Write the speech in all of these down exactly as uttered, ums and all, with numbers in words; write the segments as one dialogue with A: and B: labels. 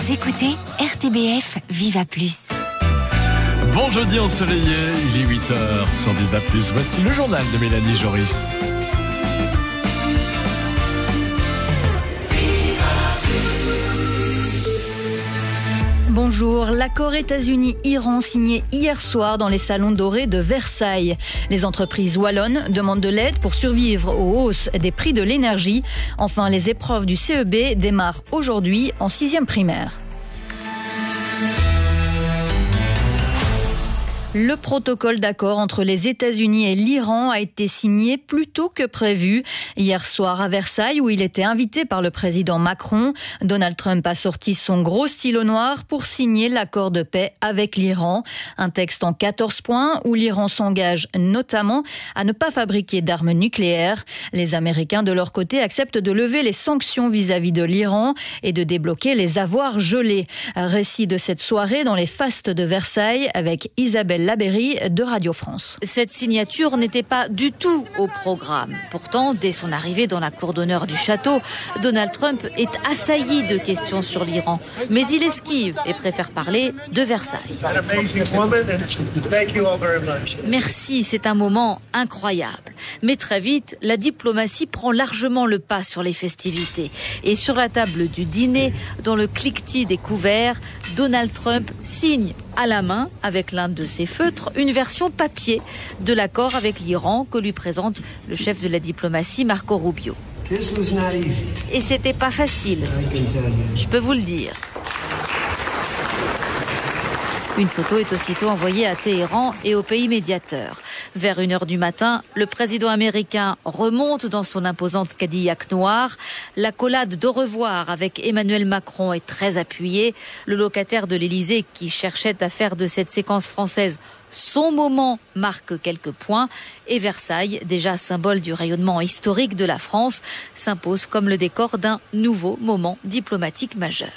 A: Vous écoutez R T B F Viva Plus.
B: Bon jeudi ensoleillé, il est huit heures sans Viva Plus. Voici le journal de Mélanie Joris.
C: Bonjour, l'accord États-Unis-Iran signé hier soir dans les salons dorés de Versailles. Les entreprises wallonnes demandent de l'aide pour survivre aux hausses des prix de l'énergie. Enfin, les épreuves du C E B démarrent aujourd'hui en sixième primaire. Le protocole d'accord entre les États-Unis et l'Iran a été signé plus tôt que prévu. Hier soir à Versailles, où il était invité par le président Macron, Donald Trump a sorti son gros stylo noir pour signer l'accord de paix avec l'Iran. Un texte en quatorze points où l'Iran s'engage notamment à ne pas fabriquer d'armes nucléaires. Les Américains, de leur côté, acceptent de lever les sanctions vis-à-vis de l'Iran et de débloquer les avoirs gelés. Récit de cette soirée dans les fastes de Versailles avec Isabelle Labéry de Radio France.
D: Cette signature n'était pas du tout au programme. Pourtant, dès son arrivée dans la cour d'honneur du château, Donald Trump est assailli de questions sur l'Iran. Mais il esquive et préfère parler de Versailles. Merci, c'est un moment incroyable. Mais très vite, la diplomatie prend largement le pas sur les festivités. Et sur la table du dîner, dans le cliquetis des couverts, Donald Trump signe à la main, avec l'un de ses feutres, une version papier de l'accord avec l'Iran que lui présente le chef de la diplomatie, Marco Rubio. Et c'était pas facile, je peux vous le dire. Une photo est aussitôt envoyée à Téhéran et au pays médiateur. Vers une heure du matin, le président américain remonte dans son imposante Cadillac noir. L'accolade d'au revoir avec Emmanuel Macron est très appuyée. Le locataire de l'Élysée, qui cherchait à faire de cette séquence française son moment, marque quelques points. Et Versailles, déjà symbole du rayonnement historique de la France, s'impose comme le décor d'un nouveau moment diplomatique majeur.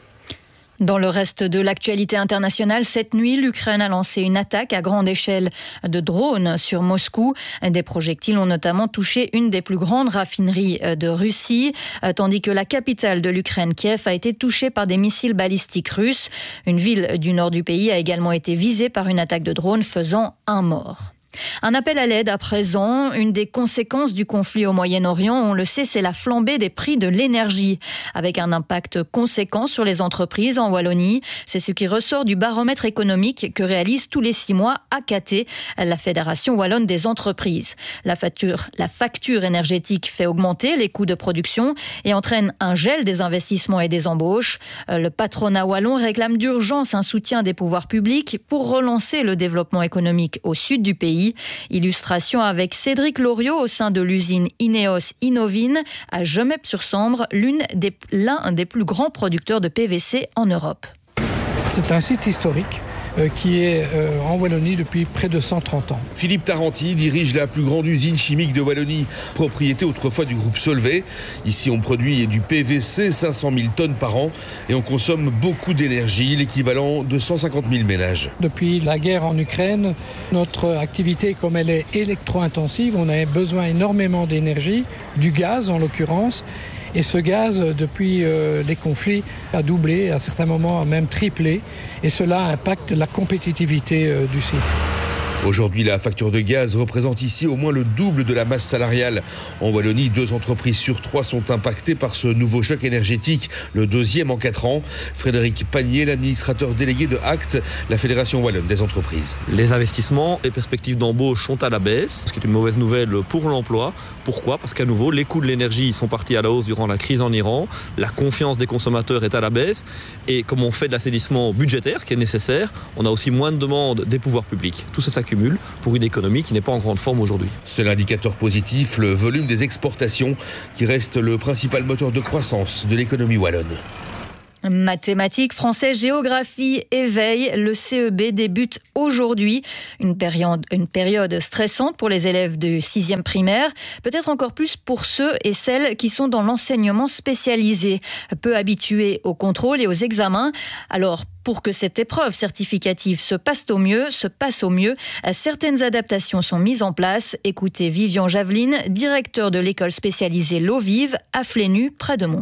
C: Dans le reste de l'actualité internationale, cette nuit, l'Ukraine a lancé une attaque à grande échelle de drones sur Moscou. Des projectiles ont notamment touché une des plus grandes raffineries de Russie, tandis que la capitale de l'Ukraine, Kiev, a été touchée par des missiles balistiques russes. Une ville du nord du pays a également été visée par une attaque de drones faisant un mort. Un appel à l'aide à présent. Une des conséquences du conflit au Moyen-Orient, on le sait, c'est la flambée des prix de l'énergie, avec un impact conséquent sur les entreprises en Wallonie. C'est ce qui ressort du baromètre économique que réalise tous les six mois A K T, la Fédération wallonne des entreprises. La facture, la facture énergétique fait augmenter les coûts de production et entraîne un gel des investissements et des embauches. Le patronat wallon réclame d'urgence un soutien des pouvoirs publics pour relancer le développement économique au sud du pays. Illustration avec Cédric Loriot au sein de l'usine Ineos Innovine à Gemep-sur-Sambre, l'une des, l'un des plus grands producteurs de P V C en Europe.
E: C'est un site historique euh, qui est euh, en Wallonie depuis près de cent trente ans.
F: Philippe Taranti dirige la plus grande usine chimique de Wallonie, propriété autrefois du groupe Solvay. Ici, on produit du P V C, cinq cent mille tonnes par an, et on consomme beaucoup d'énergie, l'équivalent de cent cinquante mille ménages.
E: Depuis la guerre en Ukraine, notre activité, comme elle est électro-intensive, on a besoin énormément d'énergie, du gaz en l'occurrence. Et ce gaz, depuis euh, les conflits, a doublé, à certains moments a même triplé. Et cela impacte la compétitivité euh, du site.
F: Aujourd'hui, la facture de gaz représente ici au moins le double de la masse salariale. En Wallonie, deux entreprises sur trois sont impactées par ce nouveau choc énergétique, le deuxième en quatre ans. Frédéric Pagnier, l'administrateur délégué de Acte, la Fédération wallonne des entreprises.
G: Les investissements, les perspectives d'embauche sont à la baisse, ce qui est une mauvaise nouvelle pour l'emploi. Pourquoi ? Parce qu'à nouveau, les coûts de l'énergie sont partis à la hausse durant la crise en Iran, la confiance des consommateurs est à la baisse, et comme on fait de l'assainissement budgétaire, ce qui est nécessaire, on a aussi moins de demandes des pouvoirs publics. Tout ça s'accumule pour une économie qui n'est pas en grande forme aujourd'hui.
F: Seul indicateur positif, le volume des exportations qui reste le principal moteur de croissance de l'économie wallonne.
C: Mathématiques, français, géographie, éveil, le C E B débute aujourd'hui. Une période, une période stressante pour les élèves de sixième primaire, peut-être encore plus pour ceux et celles qui sont dans l'enseignement spécialisé, peu habitués aux contrôles et aux examens. Alors, pour que cette épreuve certificative se passe au mieux, se passe au mieux, certaines adaptations sont mises en place. Écoutez Vivian Javeline, directeur de l'école spécialisée L'Eau Vive à Flénu, près de Mons.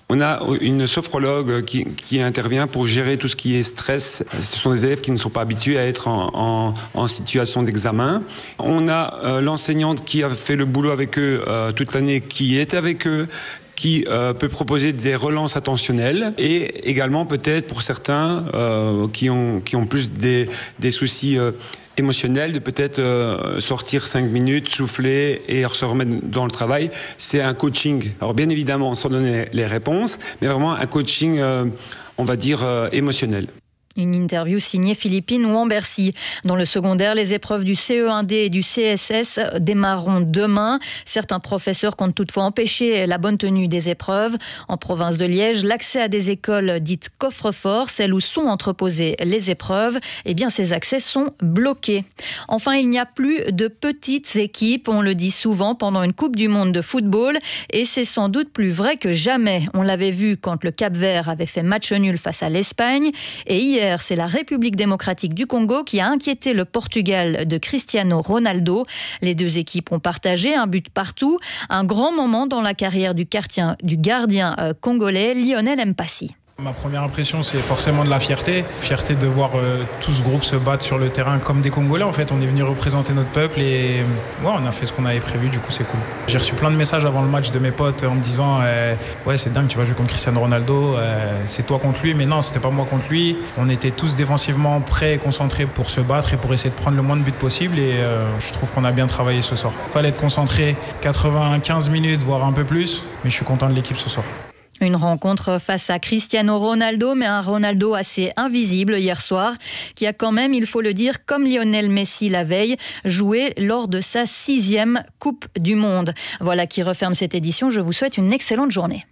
H: On a une sophrologue qui, qui intervient pour gérer tout ce qui est stress. Ce sont des élèves qui ne sont pas habitués à être en, en, en situation d'examen. On a euh, l'enseignante qui a fait le boulot avec eux euh, toute l'année, qui est avec eux, qui euh, peut proposer des relances attentionnelles et également peut-être pour certains euh, qui, ont, qui ont plus des, des soucis euh, émotionnel, de peut-être euh, sortir cinq minutes, souffler et se remettre dans le travail. C'est un coaching. Alors bien évidemment, sans donner les réponses, mais vraiment un coaching, euh, on va dire, euh, émotionnel.
C: Une interview signée Philippine Ouambercy. Dans le secondaire, les épreuves du C E un D et du C S S démarreront demain. Certains professeurs comptent toutefois empêcher la bonne tenue des épreuves. En province de Liège, l'accès à des écoles dites coffre-fort, celles où sont entreposées les épreuves, eh bien ces accès sont bloqués. Enfin, il n'y a plus de petites équipes, on le dit souvent pendant une Coupe du Monde de football, et c'est sans doute plus vrai que jamais. On l'avait vu quand le Cap-Vert avait fait match nul face à l'Espagne, et hier, c'est la République démocratique du Congo qui a inquiété le Portugal de Cristiano Ronaldo. Les deux équipes ont partagé un but partout. Un grand moment dans la carrière du, gardien, du gardien congolais Lionel Mpassi.
I: Ma première impression, c'est forcément de la fierté. Fierté de voir euh, tout ce groupe se battre sur le terrain comme des Congolais. En fait, on est venu représenter notre peuple et ouais, on a fait ce qu'on avait prévu. Du coup, c'est cool. J'ai reçu plein de messages avant le match de mes potes en me disant euh, ouais, c'est dingue, tu vas jouer contre Cristiano Ronaldo. Euh, c'est toi contre lui. Mais non, c'était pas moi contre lui. On était tous défensivement prêts et concentrés pour se battre et pour essayer de prendre le moins de buts possible. Et euh, je trouve qu'on a bien travaillé ce soir. Fallait être concentré quatre-vingt-quinze minutes, voire un peu plus. Mais je suis content de l'équipe ce soir.
C: Une rencontre face à Cristiano Ronaldo, mais un Ronaldo assez invisible hier soir, qui a quand même, il faut le dire, comme Lionel Messi la veille, joué lors de sa sixième Coupe du Monde. Voilà qui referme cette édition. Je vous souhaite une excellente journée.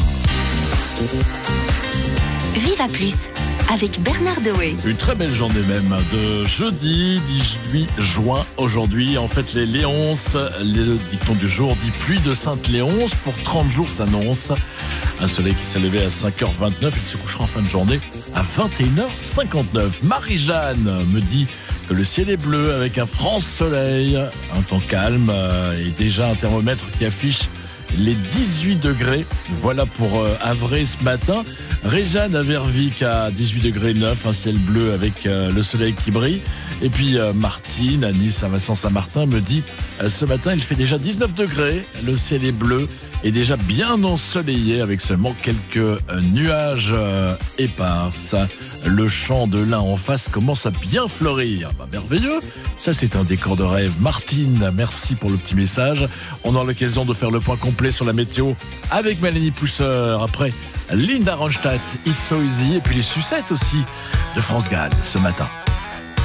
A: Viva Plus avec Bernard Dewey.
B: Une très belle journée même de jeudi dix-huit juin. Aujourd'hui, en fait, les Léonces, le dicton du jour dit pluie de Sainte-Léonce pour trente jours s'annonce. Un soleil qui s'est levé à cinq heures vingt-neuf, il se couchera en fin de journée à vingt et une heures cinquante-neuf. Marie-Jeanne me dit que le ciel est bleu avec un franc soleil, un temps calme et déjà un thermomètre qui affiche les dix-huit degrés. Voilà pour euh, Havre ce matin. Réjeanne à Vervic à dix-huit degrés neuf, un ciel bleu avec euh, le soleil qui brille. Et puis euh, Martine à Nice, Saint-Vincent-Saint-Martin me dit euh, ce matin il fait déjà dix-neuf degrés, le ciel est bleu et déjà bien ensoleillé avec seulement quelques euh, nuages euh, épars. Le champ de lin en face commence à bien fleurir. Bah, merveilleux, ça c'est un décor de rêve. Martine, merci pour le petit message. On aura l'occasion de faire le point complet sur la météo avec Mélanie Pousseur. Après Linda Ronstadt, It's So Easy et puis les sucettes aussi de France Gall ce matin.